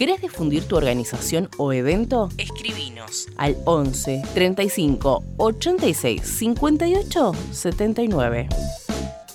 ¿Querés difundir tu organización o evento? Escribinos al 11 35 86 58 79.